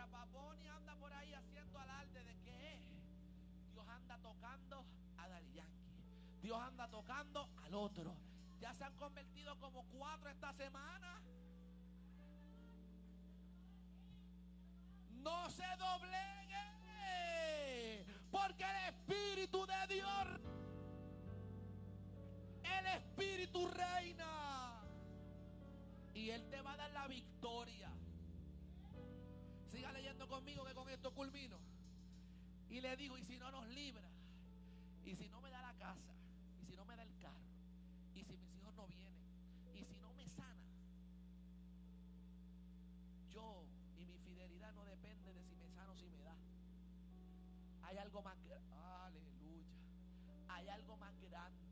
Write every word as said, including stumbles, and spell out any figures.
Mira, Bad Bunny anda por ahí haciendo alarde de que Dios anda tocando a Daddy Yankee, Dios anda tocando al otro. Ya se han convertido como cuatro esta semana. No se doblegue, porque el Espíritu de Dios, el Espíritu reina y Él te va a dar la victoria. Siga leyendo conmigo, que con esto culmino. Y le digo, y si no nos libra, y si no me da la casa, y si no me da el carro, y si mis hijos no vienen, y si no me sana, yo y mi fidelidad no depende de si me sana o si me da. Hay algo más grande. Aleluya. Hay algo más grande